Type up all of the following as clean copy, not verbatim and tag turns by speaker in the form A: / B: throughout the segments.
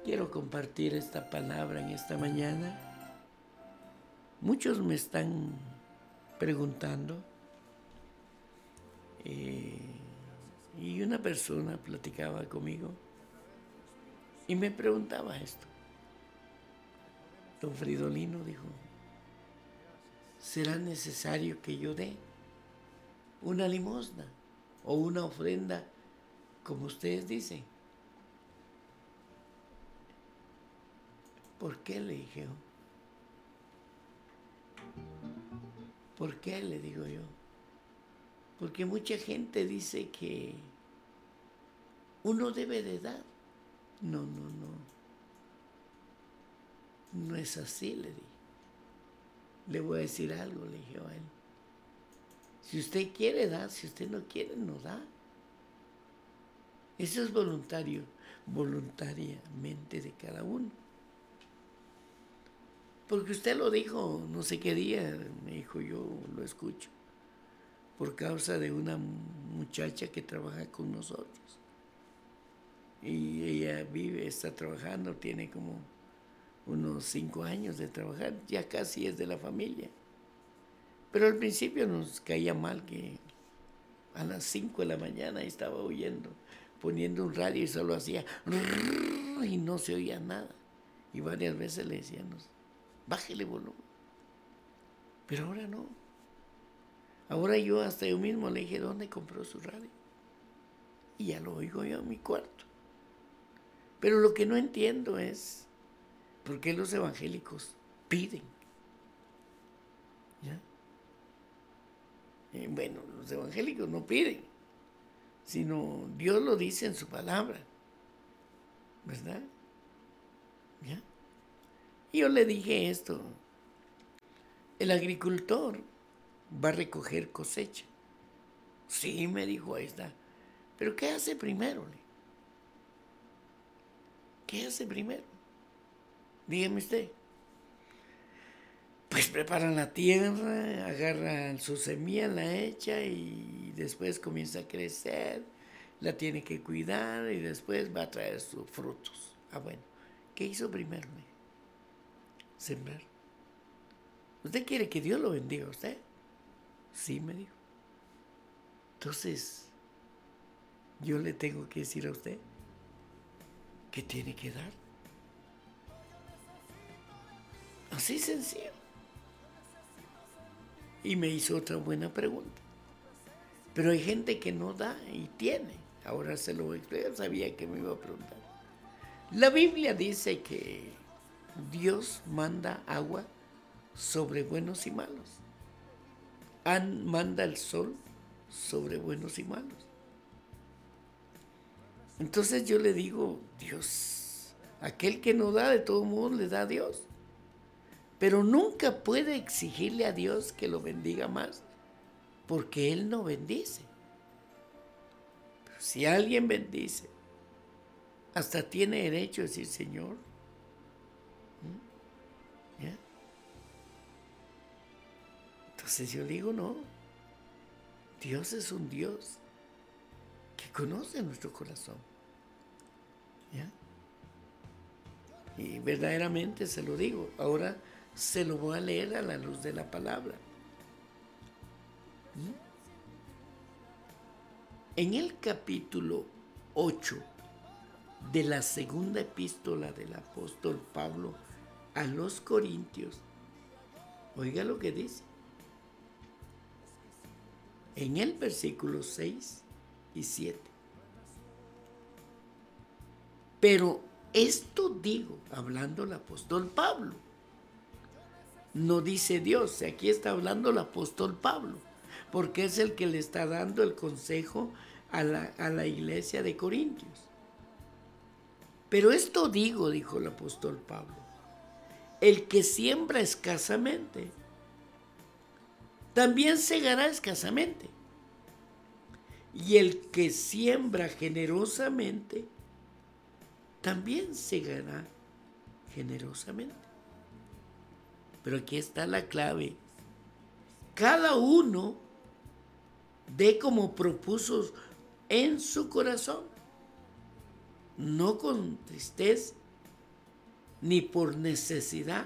A: Quiero compartir esta palabra en esta mañana. Muchos me están preguntando y una persona platicaba conmigo y me preguntaba esto. Don Fridolino dijo, ¿será necesario que yo dé una limosna o una ofrenda como ustedes dicen? ¿Por qué? Le dije yo. ¿Por qué? Le digo yo. Porque mucha gente dice que uno debe de dar. No. No es así, le dije. Le voy a decir algo, le dije a él. Si usted quiere dar, si usted no quiere, no da. Eso es voluntario, voluntariamente de cada uno. Porque usted lo dijo, no sé qué día, me dijo, yo lo escucho, por causa de una muchacha que trabaja con nosotros. Y ella está trabajando, tiene como unos 5 años de trabajar, ya casi es de la familia. Pero al principio nos caía mal que a las 5 de la mañana estaba oyendo, poniendo un radio y solo hacía y no se oía nada. Y varias veces le decíamos, bájele volumen. Pero ahora no. Ahora hasta yo mismo le dije, ¿dónde compró su radio? Y ya lo oigo yo en mi cuarto. Pero lo que no entiendo es por qué los evangélicos piden. ¿Ya? Bueno, los evangélicos no piden, sino Dios lo dice en su palabra, ¿verdad? ¿Ya? Y yo le dije esto, el agricultor va a recoger cosecha. Sí, me dijo, ahí está. Pero ¿qué hace primero? ¿Qué hace primero? Dígame usted. Pues preparan la tierra, agarran su semilla, la echa y después comienza a crecer, la tiene que cuidar y después va a traer sus frutos. Ah, bueno, ¿qué hizo primero? Sembrar. ¿Usted quiere que Dios lo bendiga a usted? Sí, me dijo. Entonces, yo le tengo que decir a usted que tiene que dar. Así sencillo. Y me hizo otra buena pregunta. Pero hay gente que no da y tiene. Ahora se lo voy a explicar, sabía que me iba a preguntar. La Biblia dice que Dios manda agua sobre buenos y malos. Manda el sol sobre buenos y malos. Entonces yo le digo, Dios, aquel que no da, de todo modo le da a Dios. Pero nunca puede exigirle a Dios que lo bendiga más, porque Él no bendice. Pero si alguien bendice, hasta tiene derecho a decir, Señor, ¿ya? Entonces yo digo, no, Dios es un Dios que conoce nuestro corazón, ¿ya? Y verdaderamente se lo digo, ahora se lo voy a leer a la luz de la palabra. En el capítulo 8 de la segunda epístola del apóstol Pablo a los Corintios, oiga lo que dice. En el versículo 6 y 7. Pero esto digo, hablando el apóstol Pablo. No dice Dios, aquí está hablando el apóstol Pablo, porque es el que le está dando el consejo a la iglesia de Corintios. Pero esto digo, dijo el apóstol Pablo, el que siembra escasamente, también segará escasamente. Y el que siembra generosamente, también segará generosamente. Pero aquí está la clave. Cada uno dé como propuso en su corazón, no con tristeza ni por necesidad,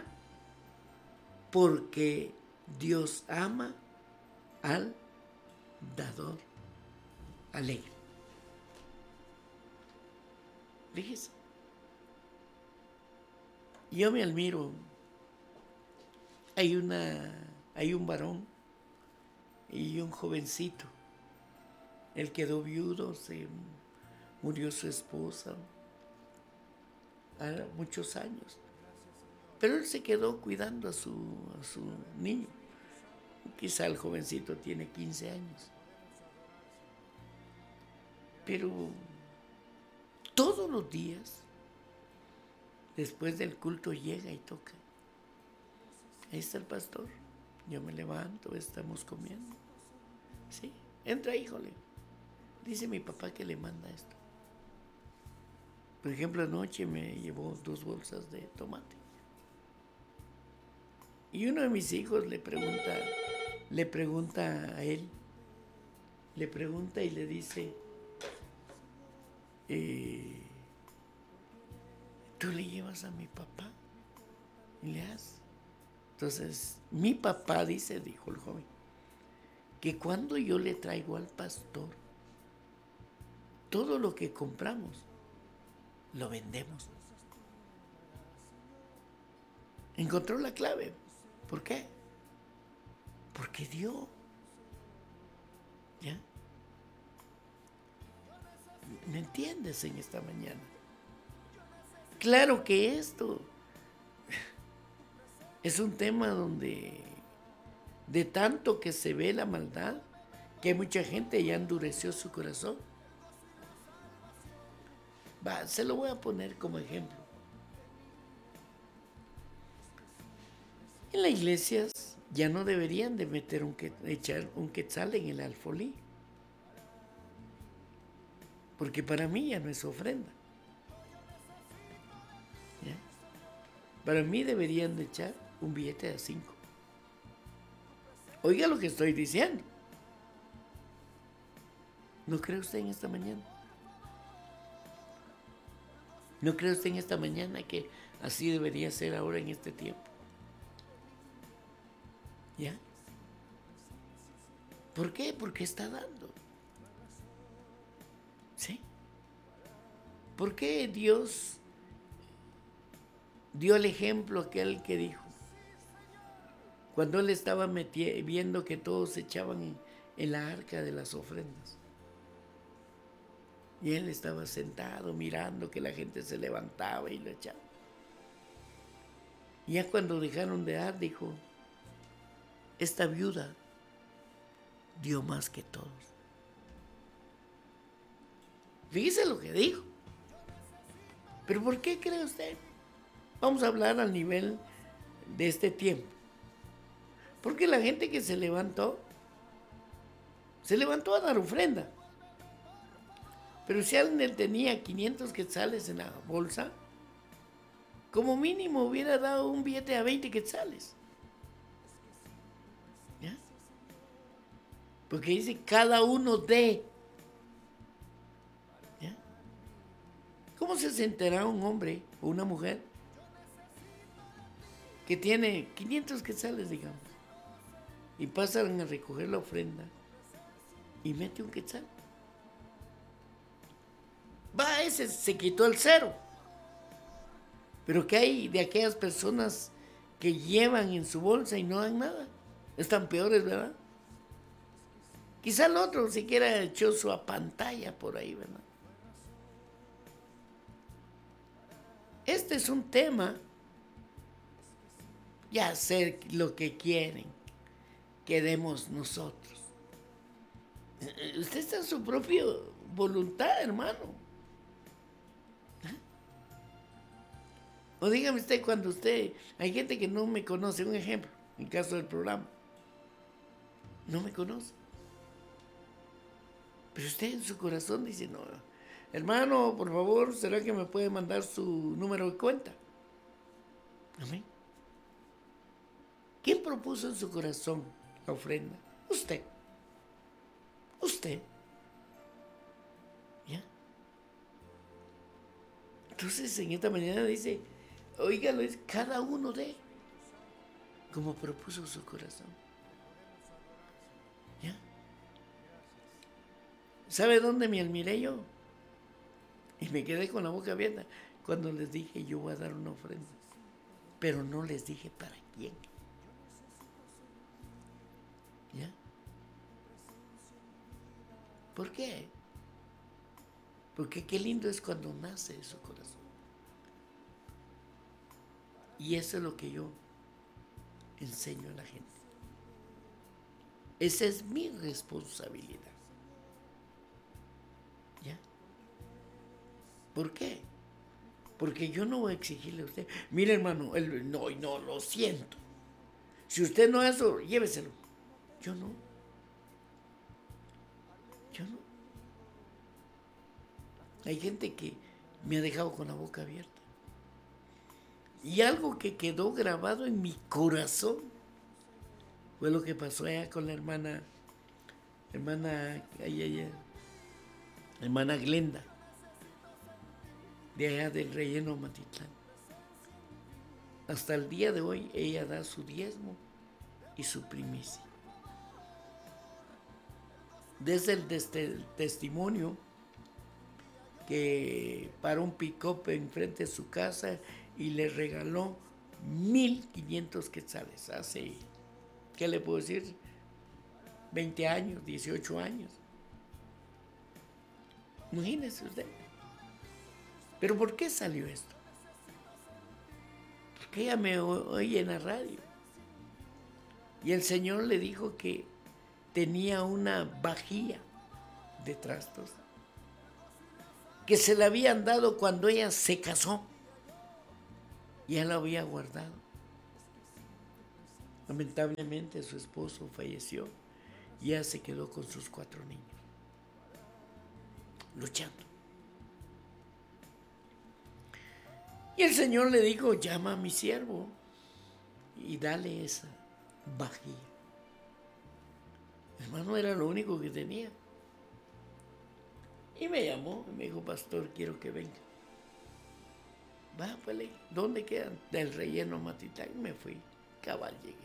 A: porque Dios ama al dador alegre. Fíjese, yo me admiro. Hay un varón y un jovencito. Él quedó viudo, se murió su esposa a muchos años. Pero él se quedó cuidando a su niño. Quizá el jovencito tiene 15 años. Pero todos los días, después del culto, llega y toca. Ahí está el pastor. Yo me levanto, estamos comiendo. Sí, entra, híjole. Dice mi papá que le manda esto. Por ejemplo, anoche me llevó 2 bolsas de tomate. Y uno de mis hijos le pregunta a él, le pregunta y le dice, ¿tú le llevas a mi papá? Y le das. Entonces, mi papá dijo el joven, que cuando yo le traigo al pastor, todo lo que compramos, lo vendemos. Encontró la clave. ¿Por qué? Porque dio. ¿Ya? ¿Me entiendes en esta mañana? Claro que esto es un tema donde de tanto que se ve la maldad, que mucha gente ya endureció su corazón. Se lo voy a poner como ejemplo. En las iglesias ya no deberían de echar un quetzal en el alfolí, porque para mí ya no es ofrenda. ¿Ya? Para mí deberían de echar un billete de 5. Oiga lo que estoy diciendo. ¿No cree usted en esta mañana? ¿No cree usted en esta mañana que así debería ser ahora en este tiempo? ¿Ya? ¿Por qué? Porque está dando. ¿Sí? ¿Por qué Dios dio el ejemplo aquel que dijo? Cuando él estaba viendo que todos echaban en la arca de las ofrendas. Y él estaba sentado mirando que la gente se levantaba y lo echaba. Y ya cuando dejaron de dar, dijo, esta viuda dio más que todos. Fíjese lo que dijo. ¿Pero por qué cree usted? Vamos a hablar al nivel de este tiempo. Porque la gente que se levantó a dar ofrenda. Pero si alguien tenía 500 quetzales en la bolsa, como mínimo hubiera dado un billete a 20 quetzales. ¿Ya? Porque dice cada uno de. ¿Ya? ¿Cómo se sentirá un hombre o una mujer que tiene 500 quetzales, digamos, y pasan a recoger la ofrenda y mete un quetzal? Ese se quitó el 0. Pero ¿qué hay de aquellas personas que llevan en su bolsa y no dan nada? Están peores, ¿verdad? Quizá el otro siquiera echó su pantalla por ahí, ¿verdad? Este es un tema, ya hacer lo que quieren que demos nosotros. Usted está en su propia voluntad, hermano. O dígame usted, cuando hay gente que no me conoce, un ejemplo, en caso del programa, no me conoce. Pero usted en su corazón dice, no, hermano, por favor, ¿será que me puede mandar su número de cuenta? Amén. ¿Quién propuso en su corazón la ofrenda? Usted. Usted. ¿Ya? Entonces, en esta mañana dice, Óigalo, es cada uno de como propuso su corazón. ¿Ya? ¿Sabe dónde me admiré yo? Y me quedé con la boca abierta cuando les dije yo voy a dar una ofrenda. Pero no les dije para quién. ¿Ya? ¿Por qué? Porque qué lindo es cuando nace de su corazón. Y eso es lo que yo enseño a la gente. Esa es mi responsabilidad. ¿Ya? ¿Por qué? Porque yo no voy a exigirle a usted. Mire, hermano, no, lo siento. Si usted no hace eso, lléveselo. Yo no. Yo no. Hay gente que me ha dejado con la boca abierta. Y algo que quedó grabado en mi corazón fue lo que pasó allá con la hermana Glenda, de allá del relleno Matitlán. Hasta el día de hoy ella da su diezmo y su primicia. Desde el testimonio que paró un pick-up enfrente de su casa y le regaló 1,500 quetzales hace, ¿qué le puedo decir? 20 años, 18 años. Imagínese usted. ¿Pero por qué salió esto? Porque ella me oye en la radio. Y el Señor le dijo que tenía una vajilla de trastos que se la habían dado cuando ella se casó. Y él la había guardado. Lamentablemente su esposo falleció y ella se quedó con sus 4 niños, luchando. Y el Señor le dijo, llama a mi siervo y dale esa vajilla. Hermano, era lo único que tenía. Y me llamó y me dijo, pastor, quiero que venga. Va, pues, ¿dónde quedan? Del relleno Matitlán. Me fui, cabal llegué.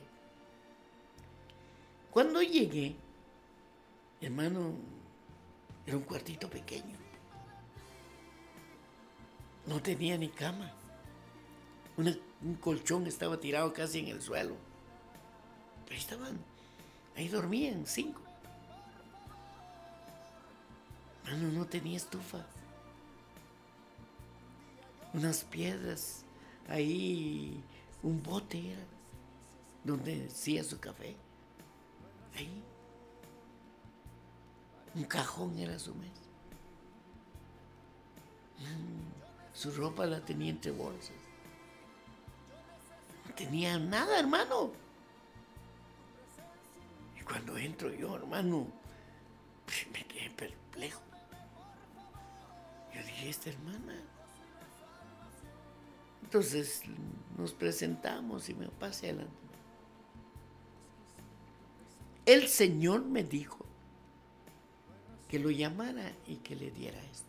A: Cuando llegué, hermano, era un cuartito pequeño. No tenía ni cama. Un colchón estaba tirado casi en el suelo. Pero ahí dormían 5. Hermano, no tenía estufa. Unas piedras, ahí un bote era, donde hacía su café. Ahí. Un cajón era su mesa. Su ropa la tenía entre bolsas. No tenía nada, hermano. Y cuando entro yo, hermano, me quedé perplejo. Yo dije, esta hermana. Entonces nos presentamos y me pasé adelante. El Señor me dijo que lo llamara y que le diera esto.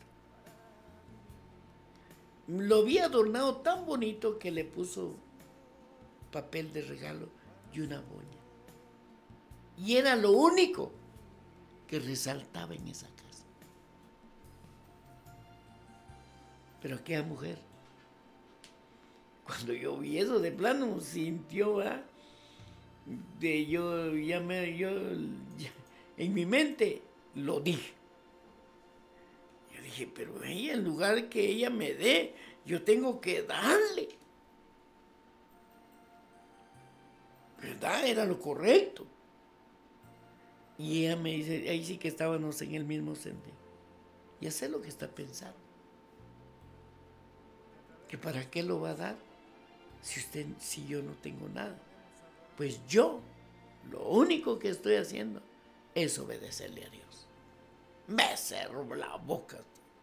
A: Lo había adornado tan bonito que le puso papel de regalo y una boña. Y era lo único que resaltaba en esa casa. Pero aquella mujer, cuando yo vi eso de plano, sintió, ¿verdad? En mi mente lo dije. Yo dije, pero ella, en lugar que ella me dé, yo tengo que darle. ¿Verdad? Era lo correcto. Y ella me dice, ahí sí que estábamos en el mismo sentido. Ya sé lo que está pensando. ¿Que para qué lo va a dar si yo no tengo nada? Pues yo, lo único que estoy haciendo es obedecerle a Dios. Me cerró la boca.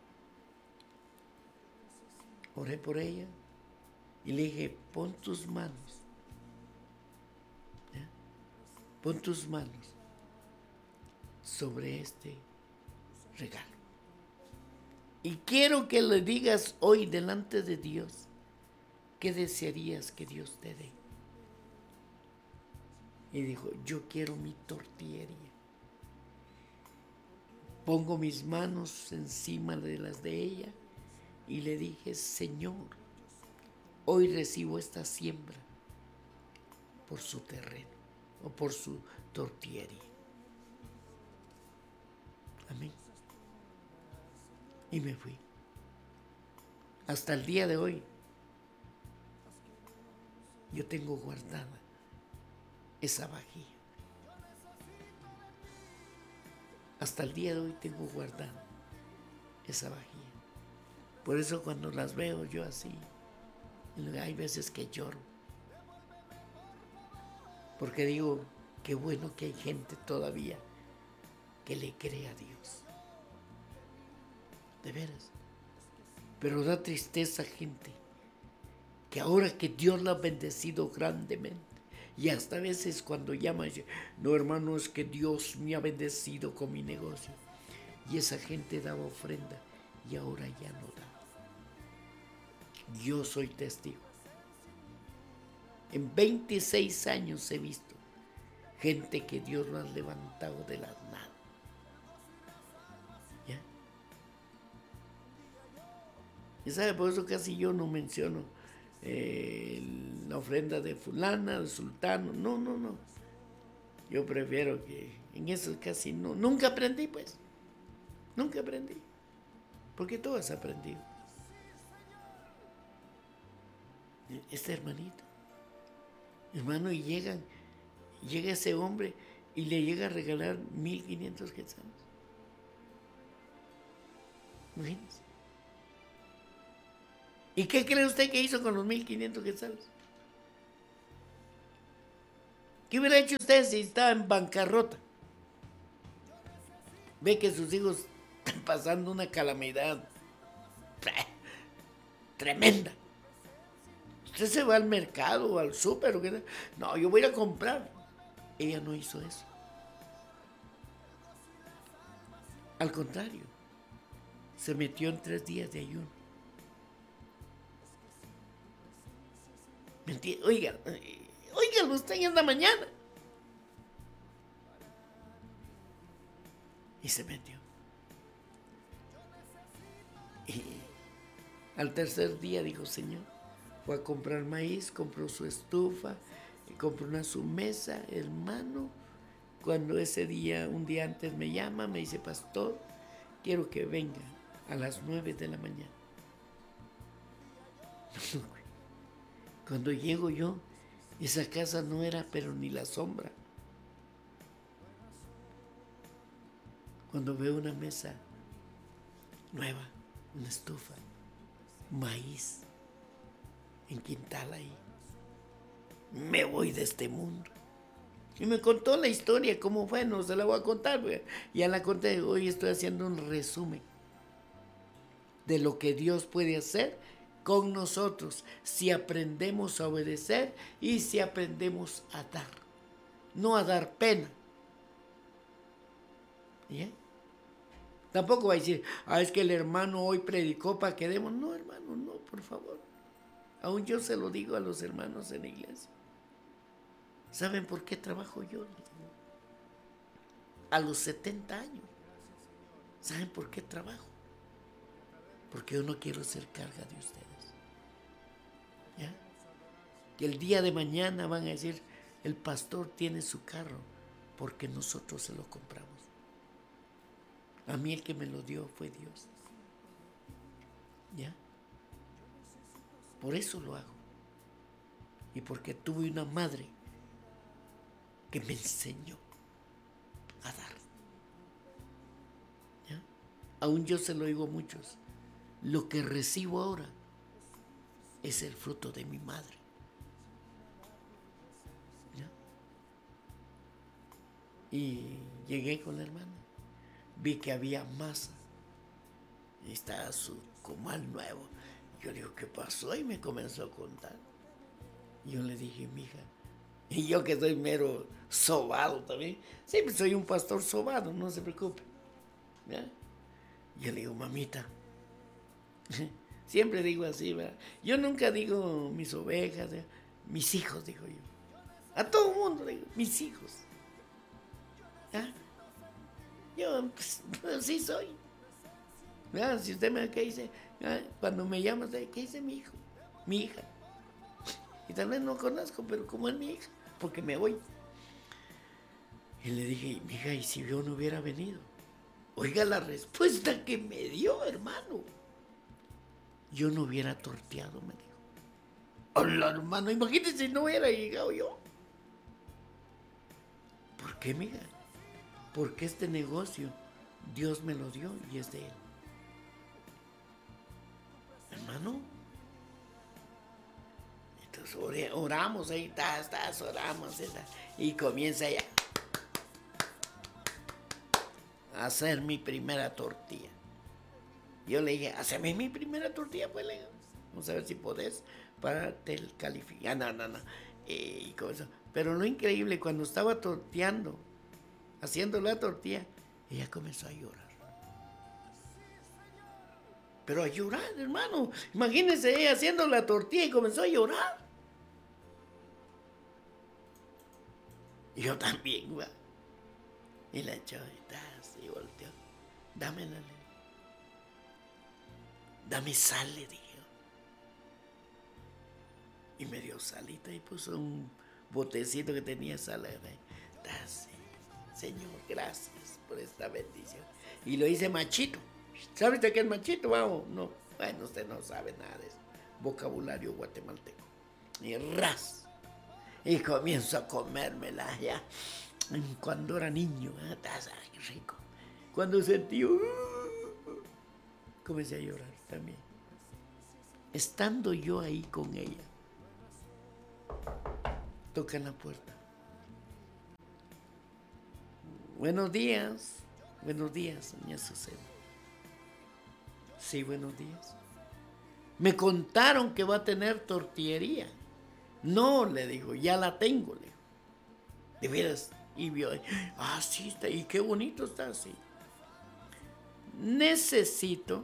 A: Oré por ella y le dije, pon tus manos. ¿Ya? Pon tus manos sobre este regalo. Y quiero que le digas hoy delante de Dios ¿qué desearías que Dios te dé? Y dijo, yo quiero mi tortillería. Pongo mis manos encima de las de ella y le dije, Señor, hoy recibo esta siembra por su terreno o por su tortillería. Amén. Y me fui. Hasta el día de hoy, yo tengo guardada esa vajilla. Hasta el día de hoy tengo guardada esa vajilla. Por eso cuando las veo yo así, hay veces que lloro. Porque digo, qué bueno que hay gente todavía que le cree a Dios. De veras. Pero da tristeza, gente, que ahora que Dios la ha bendecido grandemente, y hasta a veces cuando llama, dice, no hermano, es que Dios me ha bendecido con mi negocio. Y esa gente daba ofrenda y ahora ya no da. Yo soy testigo. En 26 años he visto gente que Dios lo ha levantado de las nada. ¿Ya? Y sabe, por eso casi yo no menciono la ofrenda de fulana, de sultano. No. Yo prefiero que en eso casi no. Nunca aprendí, pues. Nunca aprendí. Porque tú has aprendido. Este hermanito. Hermano, y llega ese hombre y le llega a regalar 1,500 quetzales. Imagínense. ¿Y qué cree usted que hizo con los 1,500 quetzales? ¿Qué hubiera hecho usted si estaba en bancarrota? Ve que sus hijos están pasando una calamidad tremenda. Usted se va al mercado o al súper o qué tal. No, yo voy a ir a comprar. Ella no hizo eso. Al contrario, se metió en 3 días de ayuno. Oigan, usted en la mañana. Y se metió. Y al tercer día dijo, Señor, fue a comprar maíz, compró su estufa, compró su mesa, hermano. Cuando ese día, un día antes me llama, me dice, pastor, quiero que venga a las 9 de la mañana. Cuando llego yo, esa casa no era pero ni la sombra. Cuando veo una mesa nueva, una estufa, maíz, en quintal ahí, me voy de este mundo. Y me contó la historia, cómo fue, no se la voy a contar. Ya la conté, hoy estoy haciendo un resumen de lo que Dios puede hacer con nosotros si aprendemos a obedecer y si aprendemos a dar. No a dar pena. ¿Bien? Tampoco va a decir, es que el hermano hoy predicó para que demos. No, hermano, no, por favor. Aún yo se lo digo a los hermanos en la iglesia. ¿Saben por qué trabajo yo? A los 70 años. ¿Saben por qué trabajo? Porque yo no quiero ser carga de ustedes. ¿Ya? Que el día de mañana van a decir, el pastor tiene su carro porque nosotros se lo compramos. A mí el que me lo dio fue Dios. ¿Ya? Por eso lo hago. Y porque tuve una madre que me enseñó a dar. ¿Ya? Aún yo se lo digo a muchos. Lo que recibo ahora es el fruto de mi madre. ¿Ya? Y llegué con la hermana. Vi que había masa. Y estaba su comal nuevo. Yo le digo, ¿qué pasó? Y me comenzó a contar. Y yo le dije, mija, y yo que soy mero sobado también. Sí, pues soy un pastor sobado, no se preocupe. ¿Ya? Yo le digo, mamita, Siempre digo así, ¿verdad? Yo nunca digo mis ovejas, mis hijos, digo yo. A todo el mundo digo, mis hijos. ¿Ah? Yo, pues, así soy. ¿Verdad? Si usted me ve, ¿qué dice? ¿Ah? Cuando me llama, ¿qué dice mi hijo? Mi hija. Y tal vez no conozco, pero como es mi hija, porque me voy. Y le dije, mi hija, ¿y si yo no hubiera venido? Oiga la respuesta que me dio, hermano. Yo no hubiera torteado, me dijo. Hola, hermano, imagínese si no hubiera llegado yo. ¿Por qué, mija? Porque este negocio Dios me lo dio y es de Él. Hermano, entonces oramos ahí, oramos, y comienza ya a hacer mi primera tortilla. Yo le dije, haceme mi primera tortilla, pues le digo. Vamos a ver si podés para el calificar. No. Y con eso. Pero lo increíble, cuando estaba torteando, haciendo la tortilla, ella comenzó a llorar. Pero a llorar, hermano. Imagínense ella haciendo la tortilla y comenzó a llorar. Y yo también, va. Y la echó y volteó. Dámela, dame sal, le dije. Y me dio salita y puso un botecito que tenía sal. Señor, gracias por esta bendición. Y lo hice machito. ¿Sabe usted qué es machito? Vamos, no. Bueno, usted no sabe nada de eso. Vocabulario guatemalteco. Y ras. Y comienzo a comérmela ya. Cuando era niño, rico. Cuando sentí, comencé a llorar también. Estando yo ahí con ella, tocan la puerta. Buenos días, doña Susana. Sí, buenos días. Me contaron que va a tener tortillería. No, le digo, ya la tengo, le digo. De veras. Y vio, sí está, y qué bonito está así. Necesito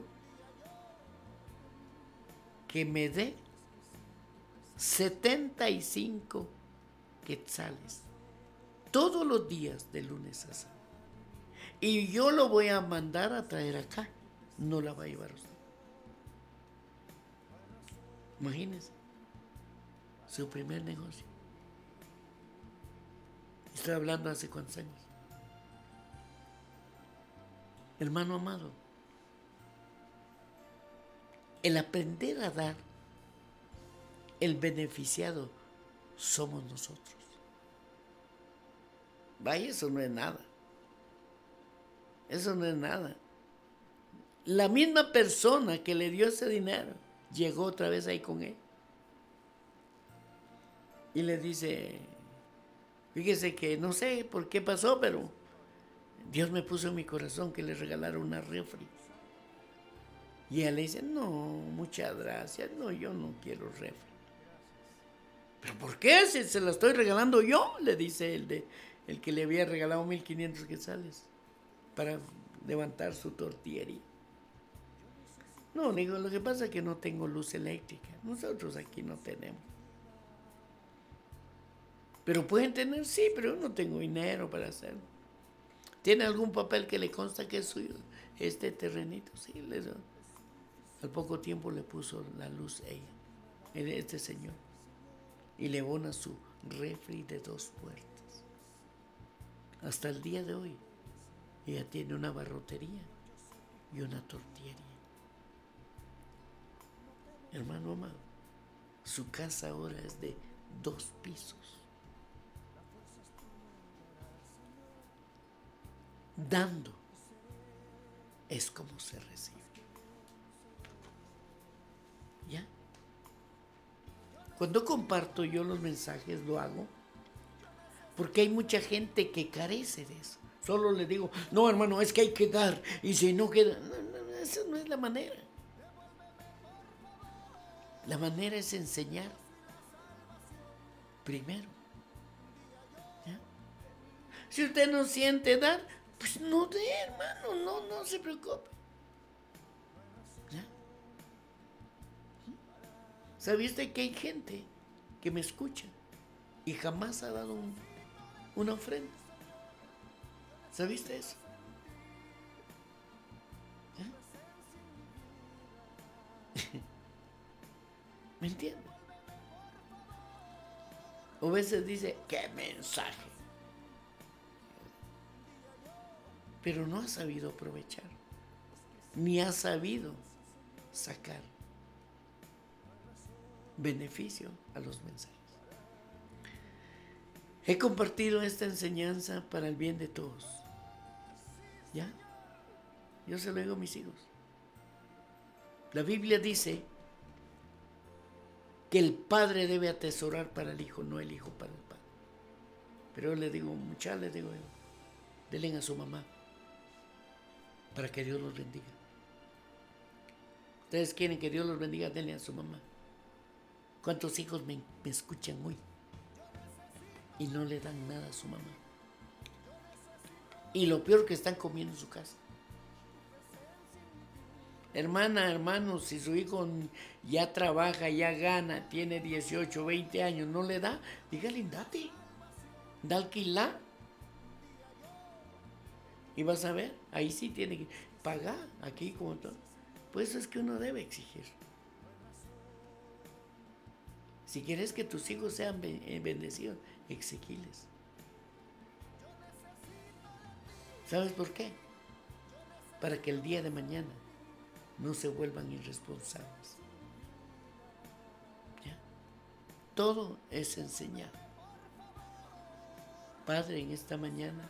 A: que me dé 75 quetzales todos los días de lunes a sábado. Y yo lo voy a mandar a traer acá. No la va a llevar usted. Imagínese. Su primer negocio. Estoy hablando hace cuántos años. Hermano amado, el aprender a dar, el beneficiado somos nosotros. Vaya, eso no es nada. Eso no es nada. La misma persona que le dio ese dinero llegó otra vez ahí con él. Y le dice, fíjese que no sé por qué pasó, pero Dios me puso en mi corazón que le regalara una refri. Y ella le dice, no, muchas gracias, no, yo no quiero refri. ¿Pero por qué? Si se la estoy regalando yo, le dice el que le había regalado 1,500 quetzales para levantar su tortillería. No, le digo, lo que pasa es que no tengo luz eléctrica. Nosotros aquí no tenemos. Pero pueden tener, sí, pero yo no tengo dinero para hacerlo. ¿Tiene algún papel que le consta que es suyo? Este terrenito, sí. Al poco tiempo le puso la luz ella, este señor. Y le abona su refri de 2 puertas. Hasta el día de hoy, ella tiene una barrotería y una tortillería. Hermano amado, su casa ahora es de 2 pisos. Dando es como se recibe. ¿Ya? Cuando comparto yo los mensajes lo hago porque hay mucha gente que carece de eso. Solo le digo, no hermano, es que hay que dar y si no queda, no, esa no es la manera. La manera es enseñar primero. ¿Ya? Si usted no siente dar, pues no dé, hermano, no se preocupe. ¿Ya? ¿Sabía usted que hay gente que me escucha y jamás ha dado una ofrenda? ¿Sabiste eso? ¿Eh? ¿Me entiende? O a veces dice, ¡qué mensaje! Pero no ha sabido aprovechar, ni ha sabido sacar beneficio a los mensajes. He compartido esta enseñanza para el bien de todos. ¿Ya? Yo se lo digo a mis hijos. La Biblia dice que el padre debe atesorar para el hijo, no el hijo para el padre. Pero yo le digo, muchachos, les digo yo, denle a su mamá para que Dios los bendiga. Ustedes quieren que Dios los bendiga, denle a su mamá. ¿Cuántos hijos me escuchan hoy y no le dan nada a su mamá? Y lo peor, que están comiendo en su casa. Hermana, hermano, si su hijo ya trabaja, ya gana, tiene 18, 20 años, no le da, dígale, date, da alquilar. Y vas a ver, ahí sí tiene que pagar, aquí como todo. Pues eso es que uno debe exigir. Si quieres que tus hijos sean bendecidos, exigiles. ¿Sabes por qué? Para que el día de mañana no se vuelvan irresponsables. ¿Ya? Todo es enseñado. Padre, en esta mañana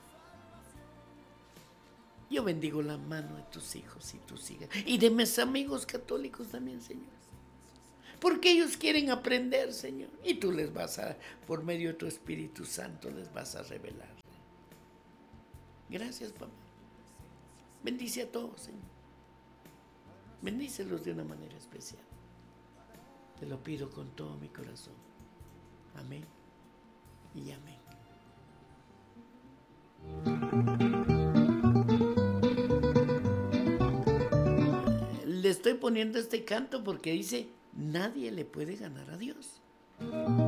A: yo bendigo la mano de tus hijos y tus hijas y de mis amigos católicos también, Señor. Porque ellos quieren aprender, Señor. Y tú les vas a, por medio de tu Espíritu Santo, les vas a revelar. Gracias, papá. Bendice a todos, Señor. Bendícelos de una manera especial. Te lo pido con todo mi corazón. Amén y amén. Le estoy poniendo este canto porque dice, nadie le puede ganar a Dios.